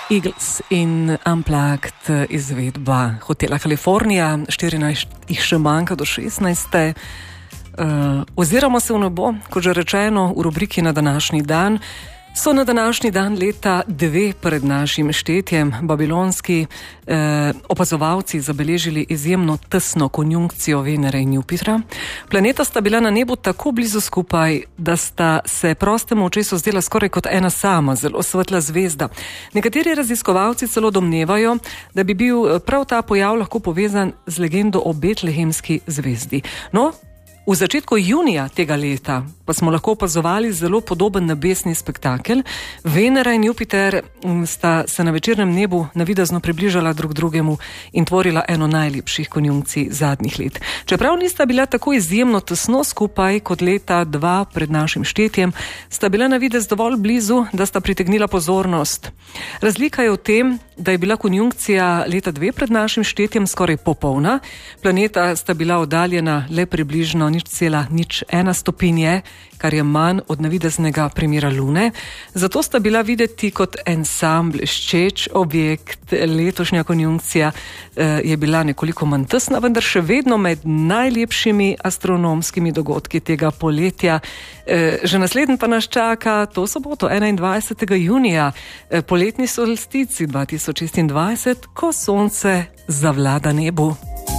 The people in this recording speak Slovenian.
Eagles in Unplugged izvedba Hotela Kalifornija, 14 jih še manjka do 16. Oziramo se v nebo, kot že rečeno, v rubriki Na današnji dan. So na današnji dan leta 2 pred našim štetjem babilonski opazovalci zabeležili izjemno tesno konjunkcijo Venere in Jupitra. Planeta sta bila na nebu tako blizu skupaj, da sta se prostemu očesu zdela skoraj kot ena sama, zelo svetla zvezda. Nekateri raziskovalci celo domnevajo, da bi bil prav ta pojav lahko povezan z legendo o betlehemski zvezdi. No, v začetku junija tega leta pa smo lahko opazovali zelo podoben nebesni spektakel. Venera in Jupiter sta se na večernem nebu navidezno približala drug drugemu in tvorila eno najlepših konjunkcij zadnjih let. Čeprav nista bila tako izjemno tesno skupaj kot leta 2 pred našim štetjem, sta bila navidez dovolj blizu, da sta pritegnila pozornost. Razlika je v tem, da je bila konjunkcija leta 2 pred našim štetjem skoraj popolna. Planeta sta bila oddaljena le približno 0,01 stopinje, kar je manj od navideznega primera Lune. Zato sta bila videti kot en sam bleščeč objekt. Letošnja konjunkcija je bila nekoliko manj tesna, vendar še vedno med najlepšimi astronomskimi dogodki tega poletja. Že naslednji pa nas čaka to soboto, 21. junija, poletni solstici 2026, ko sonce zavlada nebu.